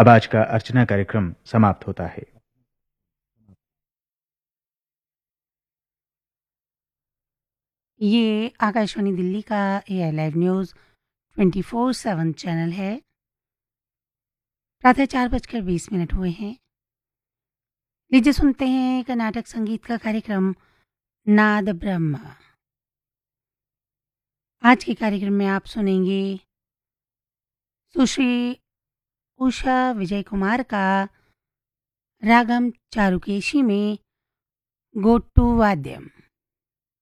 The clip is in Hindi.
अब आज का अर्चना कार्यक्रम समाप्त होता है। ये आकाशवाणी दिल्ली का एआई लाइव न्यूज़ 24/7 चैनल है। प्रातः 4:20 हुए हैं। लीजिए सुनते हैं कर्नाटक संगीत का कार्यक्रम नाद ब्रह्म। आज के कार्यक्रम में आप सुनेंगे सुश्री उषा विजय कुमार का रागम चारुकेशी में गोट्टू वाद्यम।